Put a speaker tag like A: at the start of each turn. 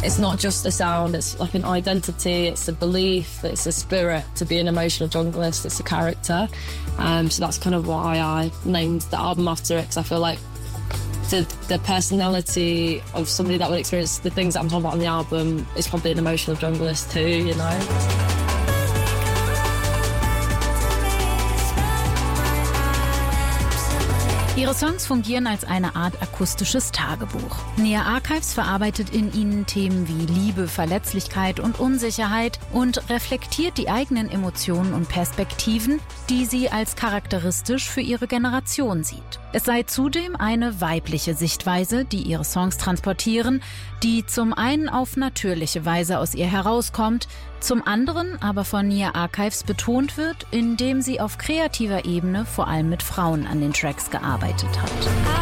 A: It's not just a sound, it's like an identity, it's a belief, it's a spirit to be an emotional junglist, it's a character. So that's kind of why I named the album after it, because I feel like the personality of somebody that would experience the things that I'm talking about on the album is probably an emotional junglist too, you know.
B: Ihre Songs fungieren als eine Art akustisches Tagebuch. Nia Archives verarbeitet in ihnen Themen wie Liebe, Verletzlichkeit und Unsicherheit und reflektiert die eigenen Emotionen und Perspektiven, die sie als charakteristisch für ihre Generation sieht. Es sei zudem eine weibliche Sichtweise, die ihre Songs transportieren, die zum einen auf natürliche Weise aus ihr herauskommt, zum anderen aber von Nia Archives betont wird, indem sie auf kreativer Ebene vor allem mit Frauen an den Tracks gearbeitet hat.